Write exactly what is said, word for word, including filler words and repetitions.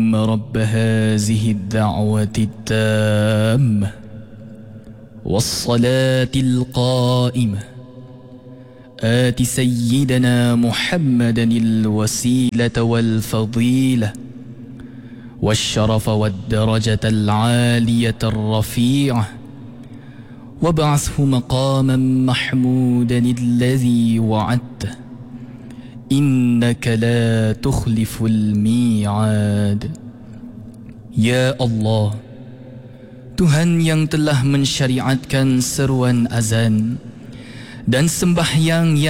اللهم رب هذه الدعوة التامة والصلاة القائمة آت سيدنا محمدا الوسيلة والفضيلة والشرف والدرجة العالية الرفيعة وابعثه مقاما محمودا الذي وعدته إنك لا تخلف الميعاد. Ya Allah, Tuhan yang telah mensyariatkan seruan azan dan sembahyang yang